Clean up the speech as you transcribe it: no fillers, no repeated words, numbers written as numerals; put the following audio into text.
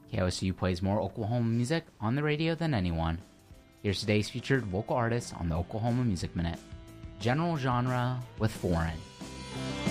KOSU plays more Oklahoma music on the radio than anyone. Here's today's featured local artist on the Oklahoma Music Minute. General genre with foreign.